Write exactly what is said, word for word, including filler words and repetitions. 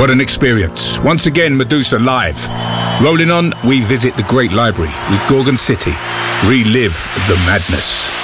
What an experience. Once again, Medusa live. Rolling on, we visit the Great Library with Gorgon City. Relive the madness.